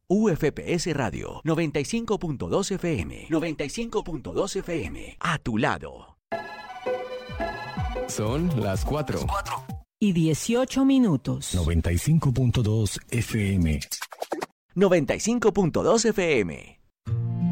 UFPS Radio 95.2 FM. 95.2 FM. A tu lado. Son las 4. Y 18 minutos. 95.2 FM. 95.2 FM.